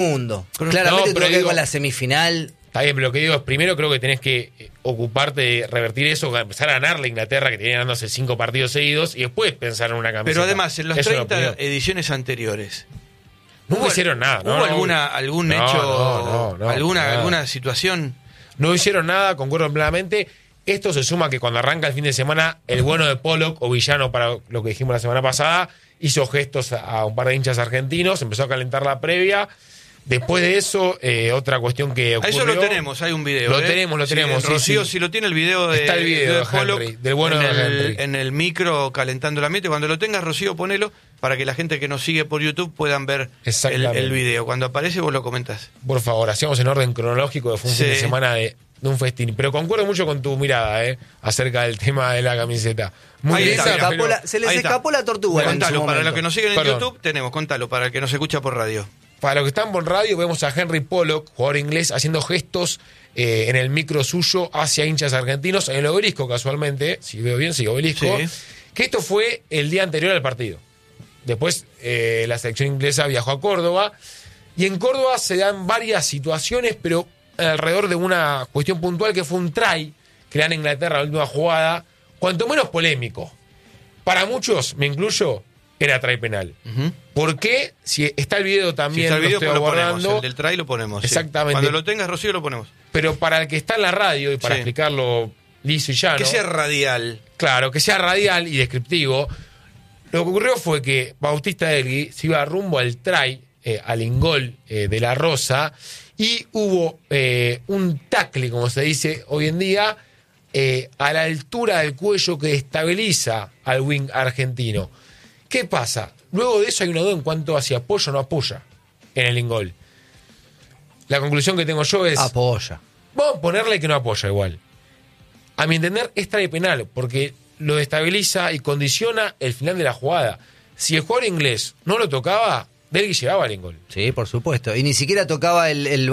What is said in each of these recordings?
mundo. Claramente no, tuvo que ver digo, con la semifinal. Está bien, pero lo que digo es, primero creo que tenés que ocuparte de revertir eso, empezar a ganar la Inglaterra, que tenía ganándose 5 partidos seguidos, y después pensar en una camiseta. Pero además, en las Eso 30 ediciones anteriores, no hicieron nada. ¿Hubo algún hecho, alguna situación? No hicieron nada, concuerdo plenamente. Esto se suma que cuando arranca el fin de semana, el bueno de Pollock, o villano para lo que dijimos la semana pasada, hizo gestos a un par de hinchas argentinos, empezó a calentar la previa. Después de eso, otra cuestión que ocurrió... Eso lo tenemos, hay un video. Lo tenemos. Sí, Rocío, si lo tiene el video está el video de Pollock, Henry, del bueno de Henry. En el micro calentando el ambiente. Cuando lo tengas, Rocío, ponelo para que la gente que nos sigue por YouTube puedan ver el video. Cuando aparece, vos lo comentás. Por favor, hacíamos en orden cronológico, fue un fin de semana de un festín. Pero concuerdo mucho con tu mirada, acerca del tema de la camiseta. Muy bien, se les escapó la tortuga. Contalo, para los que nos siguen en YouTube, contalo, para el que nos escucha por radio. Para los que están por radio, vemos a Henry Pollock, jugador inglés, haciendo gestos en el micro suyo hacia hinchas argentinos, en el Obelisco casualmente, si veo bien, sí, Obelisco, que esto fue el día anterior al partido. Después la selección inglesa viajó a Córdoba, y en Córdoba se dan varias situaciones, pero alrededor de una cuestión puntual que fue un try que le dan a Inglaterra en la última jugada, cuanto menos polémico. Para muchos, me incluyo, era try penal. ¿Por qué? Si está el video también, si está el video, lo estoy abordando. El del try lo ponemos. Exactamente. Cuando lo tengas, Rocío, lo ponemos. Pero para el que está en la radio, y para explicarlo liso y llano... Que sea radial. Claro, que sea radial y descriptivo. Lo que ocurrió fue que Bautista Elgui se iba rumbo al try, al ingol de La Rosa, y hubo un tackle, como se dice hoy en día, a la altura del cuello que estabiliza al wing argentino. ¿Qué pasa? Luego de eso hay una duda en cuanto a si apoya o no apoya en el ingol. La conclusión que tengo yo es... Apoya. Vamos a ponerle que no apoya igual. A mi entender es try penal, porque lo estabiliza y condiciona el final de la jugada. Si el jugador inglés no lo tocaba, Delgui llegaba al ingol. Sí, por supuesto. Y ni siquiera tocaba el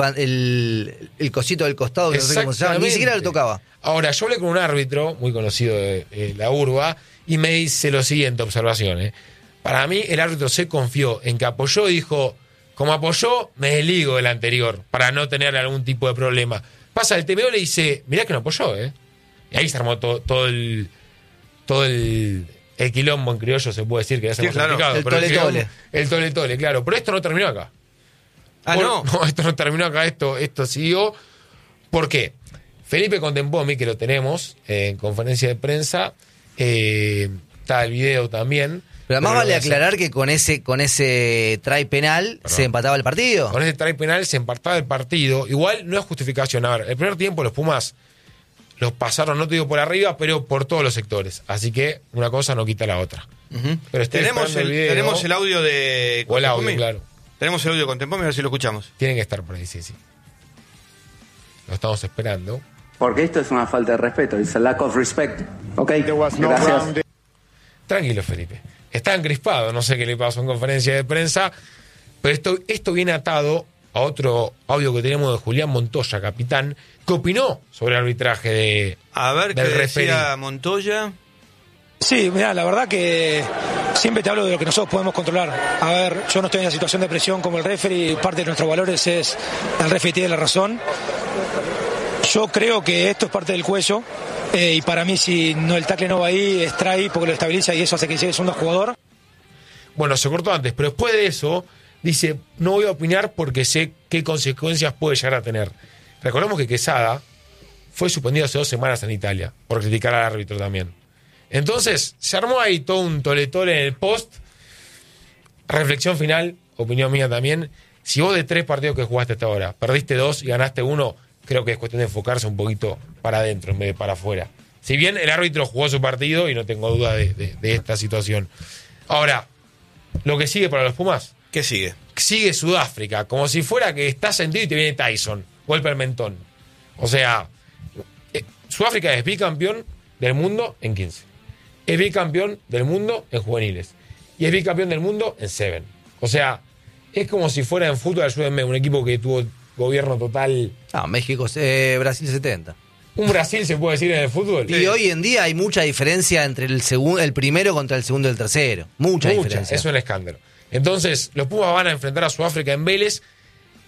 cosito del costado, que no sé cómo se llama. Ni siquiera lo tocaba. Ahora, yo hablé con un árbitro muy conocido de la urba y me dice lo siguiente, observación. Para mí, el árbitro se confió en que apoyó y dijo, como apoyó, me desligo del anterior para no tener algún tipo de problema. Pasa el TVO, le dice, mirá que no apoyó, Y ahí se armó todo el quilombo en criollo, se puede decir que ya se hemos explicado. El tole-tole. El tole-tole, claro. Pero esto no terminó acá. No, esto no terminó acá, esto siguió. ¿Por qué? Felipe Contempommi, que lo tenemos en conferencia de prensa, está el video también. Pero además vale aclarar que con ese try penal se empataba el partido. Con ese try penal se empataba el partido. Igual no es justificación. A ver, el primer tiempo los Pumas los pasaron, no te digo por arriba, pero por todos los sectores. Así que una cosa no quita la otra. Pero tenemos el audio de Contempommi. O el audio, claro. Tenemos el audio de Contempommi, a ver si lo escuchamos. Tienen que estar por ahí, sí. Lo estamos esperando. Porque esto es una falta de respeto. It's a lack of respect. Ok, gracias. Tranquilo, Felipe. Está encrispado, no sé qué le pasó en conferencia de prensa, pero esto viene atado a otro audio que tenemos de Julián Montoya, capitán, que opinó sobre el arbitraje del ¿qué decía Montoya? Sí, mirá, la verdad que siempre te hablo de lo que nosotros podemos controlar. A ver, yo no estoy en la situación de presión como el referee, parte de nuestros valores es el referee tiene la razón. Yo creo que esto es parte del cuello y para mí si no el tackle no va ahí, es try porque lo estabiliza y eso hace que llegue segundo jugador. Bueno, se cortó antes, pero después de eso dice, no voy a opinar porque sé qué consecuencias puede llegar a tener. Recordemos que Quesada fue suspendido hace 2 semanas en Italia por criticar al árbitro también. Entonces, se armó ahí todo un tole-tole en el post. Reflexión final, opinión mía también. Si vos de 3 partidos que jugaste hasta ahora, perdiste 2 y ganaste 1, creo que es cuestión de enfocarse un poquito para adentro en vez de para afuera. Si bien el árbitro jugó su partido y no tengo duda de esta situación. Ahora, lo que sigue para los Pumas. ¿Qué sigue? Sigue Sudáfrica, como si fuera que estás sentido y te viene Tyson, golpe al mentón. O sea, Sudáfrica es bicampeón del mundo en 15. Es bicampeón del mundo en juveniles. Y es bicampeón del mundo en 7. O sea, es como si fuera en fútbol ayúdenme, un equipo que tuvo gobierno total. México, Brasil 70. Un Brasil se puede decir en el fútbol. Y hoy en día hay mucha diferencia entre el primero contra el segundo y el tercero. Mucha diferencia. Es un escándalo. Entonces, los Pumas van a enfrentar a Sudáfrica en Vélez,